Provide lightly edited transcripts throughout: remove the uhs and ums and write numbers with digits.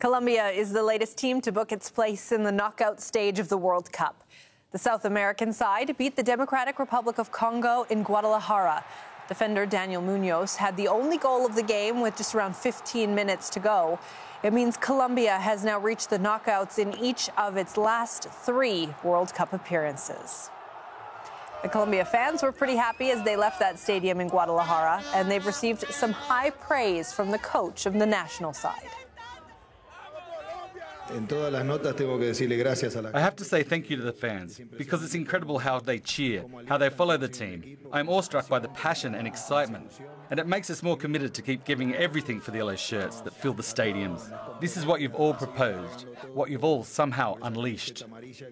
Colombia is the latest team to book its place in the knockout stage of the World Cup. The South American side beat the Democratic Republic of Congo in Guadalajara. Defender Daniel Munoz had the only goal of the game with just around 15 minutes to go. It means Colombia has now reached the knockouts in each of its last 3 World Cup appearances. The Colombia fans were pretty happy as they left that stadium in Guadalajara, and they've received some high praise from the coach of the national side. I have to say thank you to the fans, because it's incredible how they cheer, how they follow the team. I'm awestruck by the passion and excitement, and it makes us more committed to keep giving everything for the yellow shirts that fill the stadiums. This is what you've all proposed, what you've all somehow unleashed.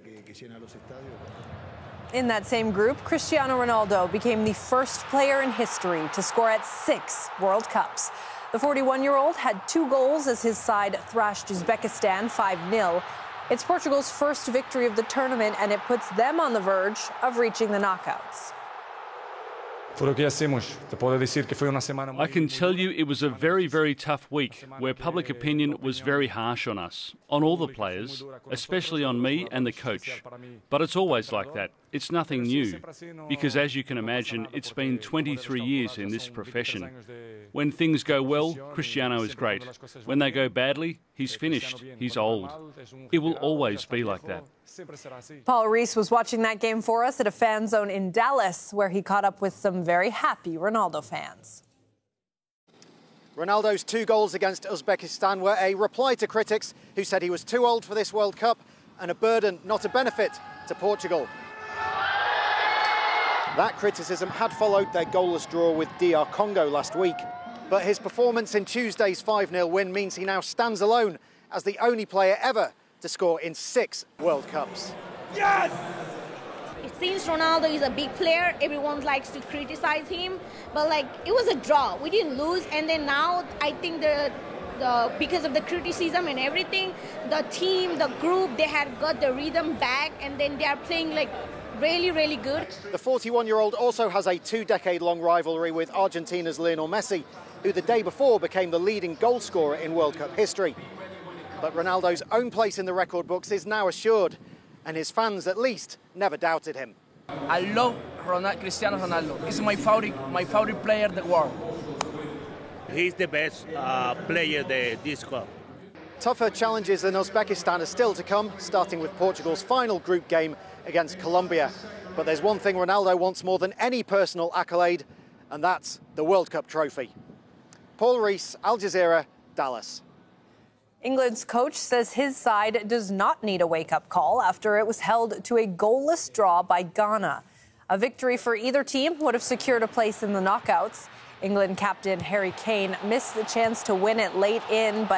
In that same group, Cristiano Ronaldo became the first player in history to score at 6 World Cups. The 41-year-old had 2 goals as his side thrashed Uzbekistan 5-0. It's Portugal's first victory of the tournament, and it puts them on the verge of reaching the knockouts. I can tell you it was a very, very tough week where public opinion was very harsh on us, on all the players, especially on me and the coach. But it's always like that. It's nothing new, because as you can imagine, it's been 23 years in this profession. When things go well, Cristiano is great. When they go badly, he's finished. He's old. It will always be like that. Paul Rees was watching that game for us at a fan zone in Dallas, where he caught up with some very happy Ronaldo fans. Ronaldo's 2 goals against Uzbekistan were a reply to critics who said he was too old for this World Cup and a burden, not a benefit, to Portugal. That criticism had followed their goalless draw with DR Congo last week. But his performance in Tuesday's 5-0 win means he now stands alone as the only player ever to score in 6 World Cups. Yes! Since Ronaldo is a big player, everyone likes to criticize him. But it was a draw. We didn't lose, and then now I think because of the criticism and everything, the team, the group, they had got the rhythm back, and then they are playing really, really good. The 41-year-old also has a 2-decade-long rivalry with Argentina's Lionel Messi, who the day before became the leading goal scorer in World Cup history. But Ronaldo's own place in the record books is now assured, and his fans, at least, never doubted him. I love Cristiano Ronaldo. He's my favorite player in the world. He's the best player this club. Tougher challenges than Uzbekistan are still to come, starting with Portugal's final group game against Colombia. But there's one thing Ronaldo wants more than any personal accolade, and that's the World Cup trophy. Paul Rees, Al Jazeera, Dallas. England's coach says his side does not need a wake-up call after it was held to a goalless draw by Ghana. A victory for either team would have secured a place in the knockouts. England captain Harry Kane missed the chance to win it late in, but